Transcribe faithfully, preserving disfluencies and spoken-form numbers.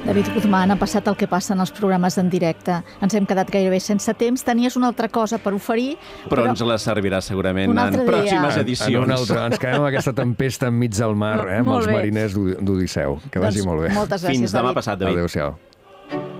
David Guzmán, ha passat el que passa en els programes en directe. Ens hem quedat gairebé sense temps. Tenies una altra cosa per oferir, però, però ens la servirà segurament en pròximes En, edicions. en una altra. Ens quedem amb aquesta tempesta enmig del mar, eh, amb Molt els bé. mariners d'Odisseu. Que vagi Doncs molt bé. moltes gràcies, Fins demà David. passat, David. Adéu-siau.